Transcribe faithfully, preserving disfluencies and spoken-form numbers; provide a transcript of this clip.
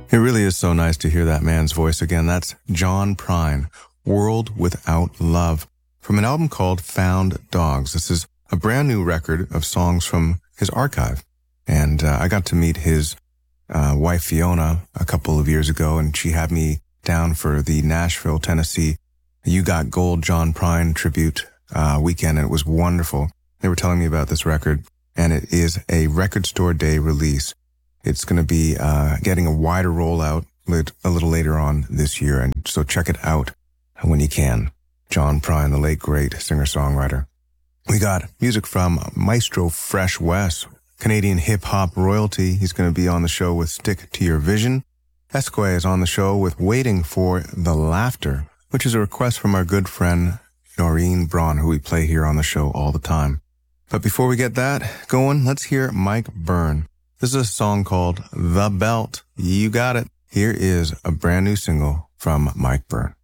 It really is so nice to hear that man's voice again. That's John Prine, World Without Love, from an album called Found Dogs. This is a brand new record of songs from his archive. And uh, I got to meet his uh, wife, Fiona, a couple of years ago, and she had me down for the Nashville, Tennessee You Got Gold John Prine tribute uh, weekend, and it was wonderful. They were telling me about this record, and it is a Record Store Day release. It's going to be uh, getting a wider rollout lit- a little later on this year, and so check it out when you can. John Prine, the late, great singer-songwriter. We got music from Maestro Fresh Wes, Canadian hip-hop royalty. He's going to be on the show with Stick to Your Vision. Esque is on the show with Waiting for the Laughter, which is a request from our good friend Noreen Braun, who we play here on the show all the time. But before we get that going, let's hear Mike Byrne. This is a song called The Belt. You got it. Here is a brand new single from Mike Byrne.